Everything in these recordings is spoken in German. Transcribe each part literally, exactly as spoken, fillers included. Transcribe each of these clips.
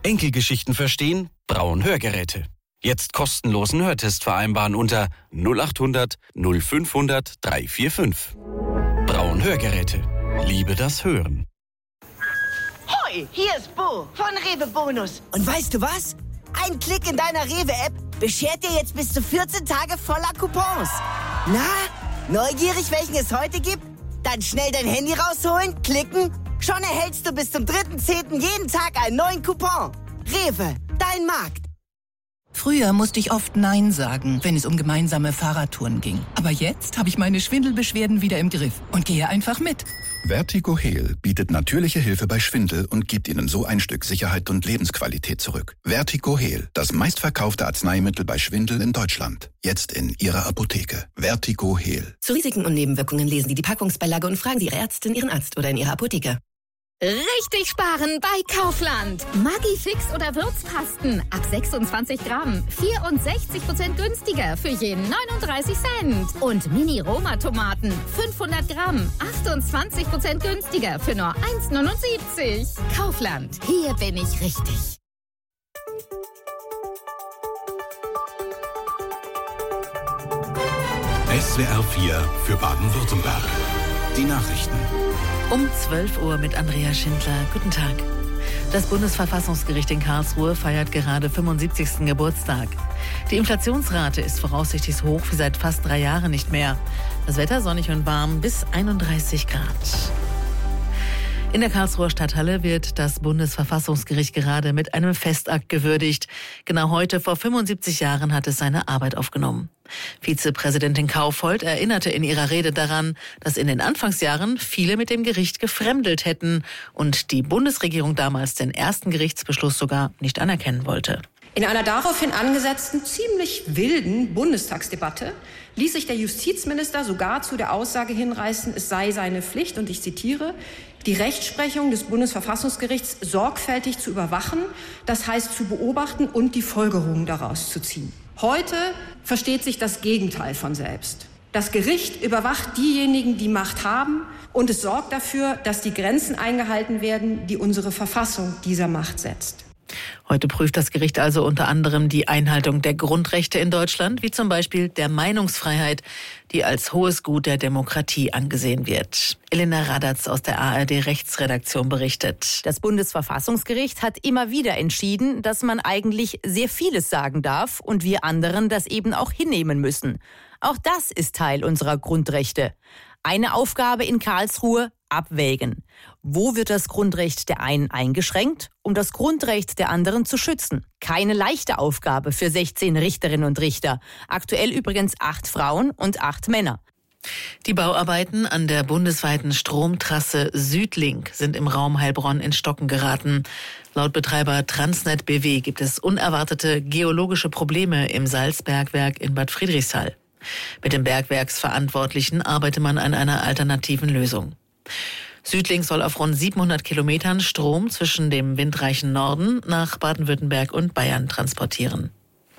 Enkelgeschichten verstehen? Braun Hörgeräte. Jetzt kostenlosen Hörtest vereinbaren unter null acht hundert null fünfhundert dreihundertfünfundvierzig. Braun Hörgeräte. Liebe das Hören. Hoi, hier ist Bo von Rewe Bonus. Und weißt du was? Ein Klick in deiner Rewe-App beschert dir jetzt bis zu vierzehn Tage voller Coupons. Na, neugierig, welchen es heute gibt? Dann schnell dein Handy rausholen, klicken. Schon erhältst du bis zum dritten zehnten jeden Tag einen neuen Coupon. Rewe, dein Markt. Früher musste ich oft Nein sagen, wenn es um gemeinsame Fahrradtouren ging. Aber jetzt habe ich meine Schwindelbeschwerden wieder im Griff und gehe einfach mit. Vertigo Heal bietet natürliche Hilfe bei Schwindel und gibt Ihnen so ein Stück Sicherheit und Lebensqualität zurück. Vertigo Heal, das meistverkaufte Arzneimittel bei Schwindel in Deutschland. Jetzt in Ihrer Apotheke. Vertigo Heal. Zu Risiken und Nebenwirkungen lesen Sie die Packungsbeilage und fragen Sie Ihre Ärztin, Ihren Arzt oder in Ihrer Apotheke. Richtig sparen bei Kaufland. Maggi Fix oder Würzpasten ab sechsundzwanzig Gramm. vierundsechzig Prozent günstiger für jeden neununddreißig Cent. Und Mini-Roma-Tomaten fünfhundert Gramm. achtundzwanzig Prozent günstiger für nur eins neunundsiebzig. Kaufland. Hier bin ich richtig. S W R vier für Baden-Württemberg. Die Nachrichten. Um zwölf Uhr mit Andrea Schindler. Guten Tag. Das Bundesverfassungsgericht in Karlsruhe feiert gerade fünfundsiebzigsten Geburtstag. Die Inflationsrate ist voraussichtlich so hoch wie seit fast drei Jahren nicht mehr. Das Wetter sonnig und warm bis einunddreißig Grad. In der Karlsruher Stadthalle wird das Bundesverfassungsgericht gerade mit einem Festakt gewürdigt. Genau heute vor fünfundsiebzig Jahren hat es seine Arbeit aufgenommen. Vizepräsidentin Kaufhold erinnerte in ihrer Rede daran, dass in den Anfangsjahren viele mit dem Gericht gefremdelt hätten und die Bundesregierung damals den ersten Gerichtsbeschluss sogar nicht anerkennen wollte. In einer daraufhin angesetzten, ziemlich wilden Bundestagsdebatte ließ sich der Justizminister sogar zu der Aussage hinreißen, es sei seine Pflicht, und ich zitiere, die Rechtsprechung des Bundesverfassungsgerichts sorgfältig zu überwachen, das heißt zu beobachten und die Folgerungen daraus zu ziehen. Heute versteht sich das Gegenteil von selbst. Das Gericht überwacht diejenigen, die Macht haben, und es sorgt dafür, dass die Grenzen eingehalten werden, die unsere Verfassung dieser Macht setzt. Heute prüft das Gericht also unter anderem die Einhaltung der Grundrechte in Deutschland, wie zum Beispiel der Meinungsfreiheit, die als hohes Gut der Demokratie angesehen wird. Elena Radatz aus der A R D-Rechtsredaktion berichtet. Das Bundesverfassungsgericht hat immer wieder entschieden, dass man eigentlich sehr vieles sagen darf und wir anderen das eben auch hinnehmen müssen. Auch das ist Teil unserer Grundrechte. Eine Aufgabe in Karlsruhe: abwägen. Wo wird das Grundrecht der einen eingeschränkt, um das Grundrecht der anderen zu schützen? Keine leichte Aufgabe für sechzehn Richterinnen und Richter. Aktuell übrigens acht Frauen und acht Männer. Die Bauarbeiten an der bundesweiten Stromtrasse Südlink sind im Raum Heilbronn in Stocken geraten. Laut Betreiber Transnet B W gibt es unerwartete geologische Probleme im Salzbergwerk in Bad Friedrichshall. Mit dem Bergwerksverantwortlichen arbeitet man an einer alternativen Lösung. Südlink soll auf rund siebenhundert Kilometern Strom zwischen dem windreichen Norden nach Baden-Württemberg und Bayern transportieren.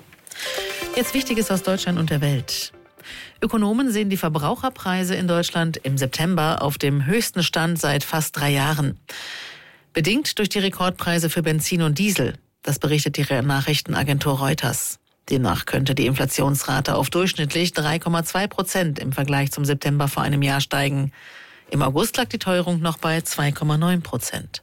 Jetzt Wichtiges aus Deutschland und der Welt. Ökonomen sehen die Verbraucherpreise in Deutschland im September auf dem höchsten Stand seit fast drei Jahren. Bedingt durch die Rekordpreise für Benzin und Diesel. Das berichtet die Nachrichtenagentur Reuters. Demnach könnte die Inflationsrate auf durchschnittlich drei Komma zwei Prozent im Vergleich zum September vor einem Jahr steigen. Im August lag die Teuerung noch bei zwei Komma neun Prozent.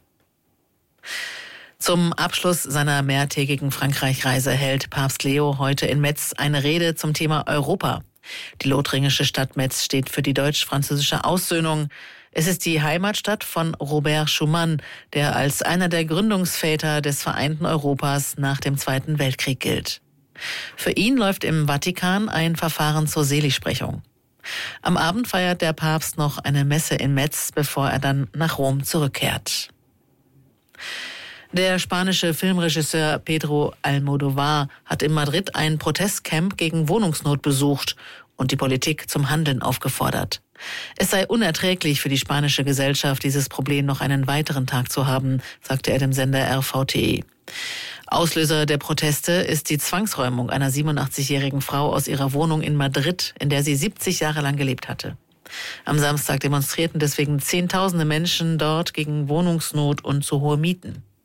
Zum Abschluss seiner mehrtägigen Frankreich-Reise hält Papst Leo heute in Metz eine Rede zum Thema Europa. Die lothringische Stadt Metz steht für die deutsch-französische Aussöhnung. Es ist die Heimatstadt von Robert Schuman, der als einer der Gründungsväter des vereinten Europas nach dem Zweiten Weltkrieg gilt. Für ihn läuft im Vatikan ein Verfahren zur Seligsprechung. Am Abend feiert der Papst noch eine Messe in Metz, bevor er dann nach Rom zurückkehrt. Der spanische Filmregisseur Pedro Almodóvar hat in Madrid ein Protestcamp gegen Wohnungsnot besucht und die Politik zum Handeln aufgefordert. Es sei unerträglich für die spanische Gesellschaft, dieses Problem noch einen weiteren Tag zu haben, sagte er dem Sender R V T E. Auslöser der Proteste ist die Zwangsräumung einer siebenundachtzigjährigen Frau aus ihrer Wohnung in Madrid, in der sie siebzig Jahre lang gelebt hatte. Am Samstag demonstrierten deswegen Zehntausende Menschen dort gegen Wohnungsnot und zu hohe Mieten.